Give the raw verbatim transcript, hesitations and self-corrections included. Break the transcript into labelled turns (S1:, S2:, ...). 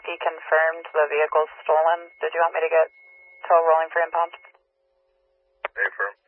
S1: Whiskey confirmed the vehicle's stolen. Did you want me to get tow rolling for impound?
S2: Affirm.